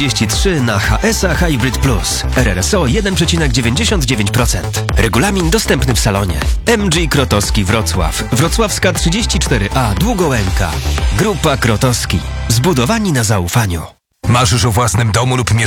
43 na HS-a Hybrid Plus. RRSO 1,99%. Regulamin dostępny w salonie. MG Krotowski Wrocław. Wrocławska 34A Długołęka. Grupa Krotowski. Zbudowani na zaufaniu. Marzysz o własnym domu lub mieszkaniu?